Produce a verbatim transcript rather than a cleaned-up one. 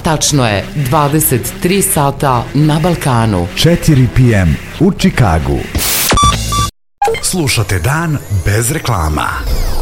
Tačno je dvadeset tri sata na Balkanu. četiri p m u Čikagu. Slušate Dan bez reklama.